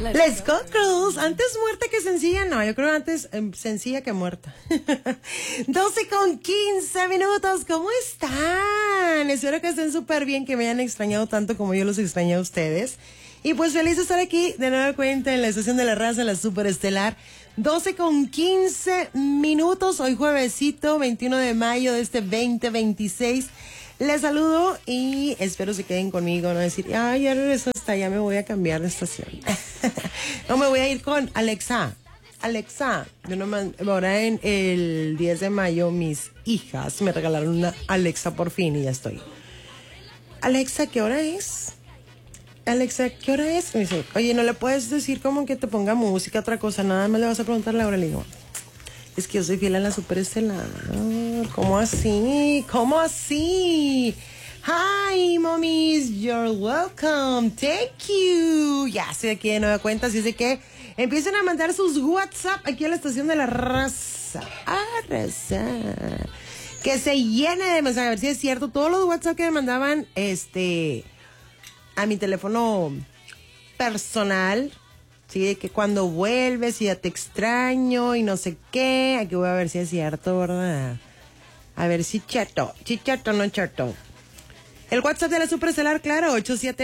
Let's go, girls. Antes muerta que sencilla, no, yo creo antes sencilla que muerta. 12:15. ¿Cómo están? Espero que estén súper bien, que me hayan extrañado tanto como yo los extrañé a ustedes. Y pues feliz de estar aquí de nueva cuenta en la estación de la raza, la Superestelar. 12:15. Hoy juevesito, 21 de mayo de este 2026. Les saludo y espero se queden conmigo, no decir, ay, ya regresó hasta allá, me voy a cambiar de estación. No, me voy a ir con Alexa. Yo ahora en el 10 de mayo mis hijas me regalaron una Alexa por fin y ya estoy. Alexa, ¿qué hora es? Alexa, ¿qué hora es? Me dice, oye, ¿no le puedes decir como que te ponga música, otra cosa? Nada más le vas a preguntar la hora. Le digo, es que yo soy fiel a la Superestelar. ¿Cómo así? ¿Cómo así? Hi, mommies. You're welcome. Thank you. Ya estoy aquí de nueva cuenta, así es de que empiecen a mandar sus WhatsApp aquí a la estación de la raza. Que se llene de mensajes. A ver si es cierto. Todos los WhatsApp que me mandaban, a mi teléfono personal, sí, de que cuando vuelves y ya te extraño y no sé qué. Aquí voy a ver si es cierto, ¿verdad? A ver si chato, no chato. El WhatsApp de la Superestelar, claro,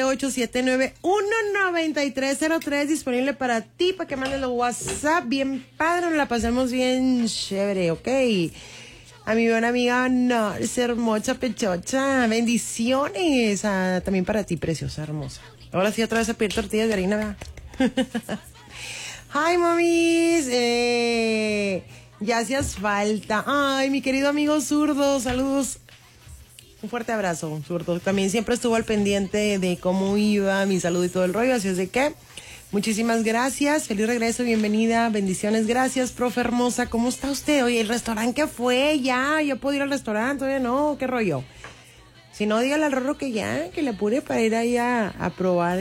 878-791-9303, disponible para ti, para que mandes los WhatsApp. Bien padre, nos la pasemos bien chévere, ¿ok? A mi buena amiga, no, es hermosa, pechocha. Bendiciones. También para ti, preciosa, hermosa. Ahora sí, otra vez a pedir tortillas de harina, ¿verdad? Hi, momis. Ya hacías falta. Ay, mi querido amigo Zurdo, saludos. Un fuerte abrazo, Zurdo. También siempre estuvo al pendiente de cómo iba mi salud y todo el rollo, así es de que muchísimas gracias, feliz regreso, bienvenida, bendiciones, gracias, profe hermosa. ¿Cómo está usted? Oye, ¿el restaurante qué fue? ¿Ya puedo ir al restaurante? Todavía no, ¿qué rollo? Si no, dígale al Rorro que ya, que le apure para ir ahí a probar a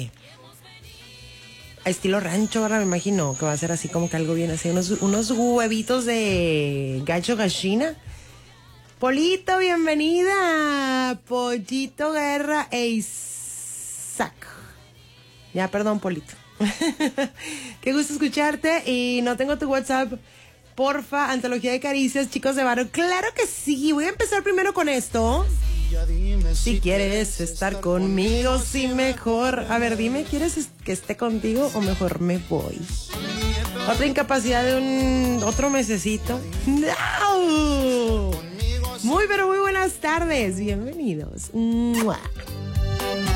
estilo rancho. Ahora me imagino que va a ser así como que algo bien así, unos huevitos de gallo gallina. Polito, bienvenida. Pollito Guerra e Isaac. Ya, perdón, Polito. Qué gusto escucharte. Y no tengo tu WhatsApp. Porfa, antología de caricias, chicos de Varo. Claro que sí. Voy a empezar primero con esto. Si quieres estar conmigo, sí, mejor. A ver, dime, ¿quieres que esté contigo o mejor me voy? Otra incapacidad de otro mesecito. ¡No! Muy, pero muy buenas tardes. Bienvenidos. ¡Mua!